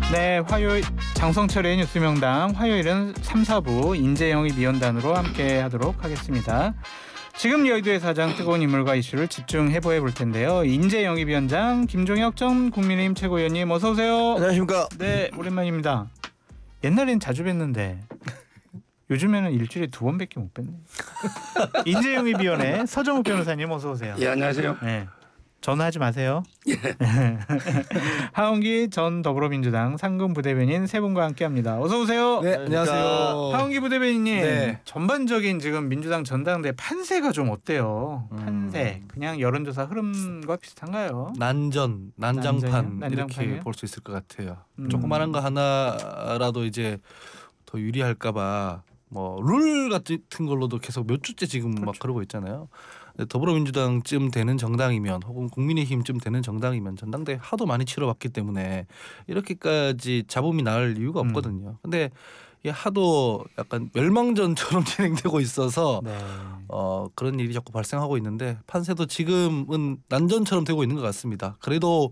네, 화요일 장성철의 뉴스명당 화요일은 3, 4부 인재영입위원단으로 함께 하도록 하겠습니다. 지금 여의도의 가장 뜨거운 인물과 이슈를 집중해 볼 텐데요. 인재영입위원장 김종혁 전 국민의힘 최고위원님 어서 오세요. 안녕하십니까. 네, 오랜만입니다. 옛날엔 자주 뵀는데 요즘에는 일주일에 2번밖에 못 뵀네. 인재영입위원회 서정욱 변호사님 어서 오세요. 예, 안녕하세요. 네. 전화하지 마세요. 예. 하은기 전 더불어민주당 상근 부대변인 세 분과 함께합니다. 어서 오세요. 네, 안녕하세요. 하은기 부대변인님, 네. 전반적인 지금 민주당 전당대 판세가 좀 어때요? 판세, 그냥 여론조사 흐름과 비슷한가요? 난장판 난장판이요? 이렇게 볼 수 있을 것 같아요. 조그마한 거 하나라도 이제 더 유리할까봐 뭐 룰 같은 걸로도 계속 몇 주째 지금 막 그러고 있잖아요. 더불어민주당쯤 되는 정당이면 혹은 국민의힘쯤 되는 정당이면 전당대 하도 많이 치러봤기 때문에 이렇게까지 잡음이 날 이유가 없거든요. 근데 이게 하도 약간 멸망전처럼 진행되고 있어서 네. 그런 일이 자꾸 발생하고 있는데 판세도 지금은 난전처럼 되고 있는 것 같습니다. 그래도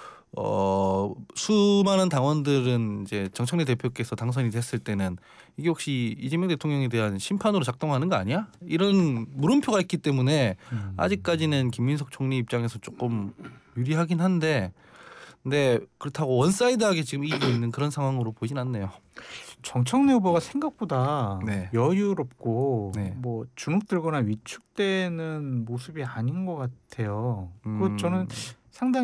수많은 당원들은 이제 정청래 대표께서 당선이 됐을 때는 이게 혹시 이재명 대통령에 대한 심판으로 작동하는 거 아니야? 이런 물음표가 있기 때문에 아직까지는 김민석 총리 입장에서 조금 유리하긴 한데, 근데 그렇다고 원사이드하게 지금 이기고 있는 그런 상황으로 보이진 않네요. 정청래 후보가 생각보다 네. 여유롭고 네. 뭐 주눅들거나 위축되는 모습이 아닌 것 같아요. 그 저는 상당히